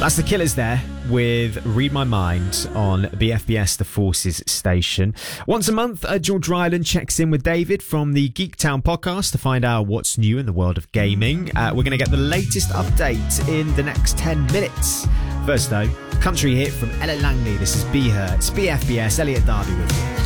That's the Killers there with Read My Mind on BFBS, the Forces station. Once a month, George Ryland checks in with David from the Geektown podcast to find out what's new in the world of gaming. We're going to get the latest update in the next 10 minutes. First though, country hit from Ella Langley. This is Be Her. It's BFBS. Elliot Darby with you.